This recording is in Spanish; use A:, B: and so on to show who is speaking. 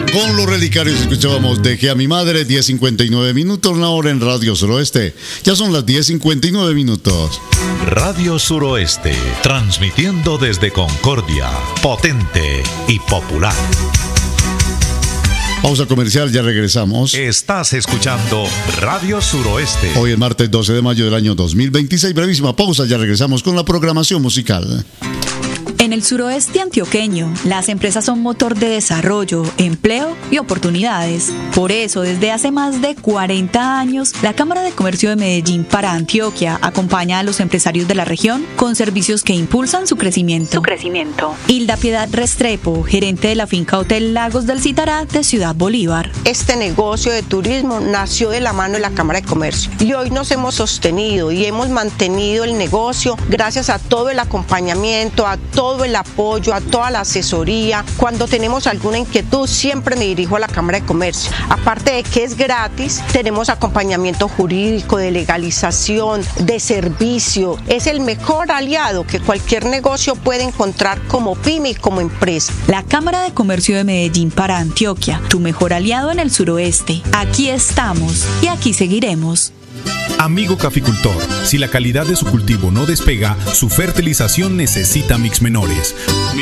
A: Con los relicarios escuchábamos Dejé a mi madre, 10:59 minutos, la hora en Radio Suroeste. Ya son las 10:59 minutos.
B: Radio Suroeste, transmitiendo desde Concordia, potente y popular.
A: Pausa comercial, ya regresamos.
B: Estás escuchando Radio Suroeste.
A: Hoy es martes 12 de mayo del año 2026. Brevísima pausa, ya regresamos con la programación musical.
C: En el suroeste antioqueño, las empresas son motor de desarrollo, empleo y oportunidades. Por eso, desde hace más de 40 años, la Cámara de Comercio de Medellín para Antioquia acompaña a los empresarios de la región con servicios que impulsan su crecimiento. Hilda Piedad Restrepo, gerente de la finca Hotel Lagos del Citará de Ciudad Bolívar.
D: Este negocio de turismo nació de la mano de la Cámara de Comercio y hoy nos hemos sostenido y hemos mantenido el negocio gracias a todo el acompañamiento, a todo el apoyo, a toda la asesoría. Cuando tenemos alguna inquietud, siempre me dirijo a la Cámara de Comercio. Aparte de que es gratis, tenemos acompañamiento jurídico, de legalización, de servicio. Es el mejor aliado que cualquier negocio puede encontrar como pyme y como empresa.
C: La Cámara de Comercio de Medellín para Antioquia, tu mejor aliado en el suroeste. Aquí estamos y aquí seguiremos.
E: Amigo caficultor, si la calidad de su cultivo no despega, su fertilización necesita Mix Menores.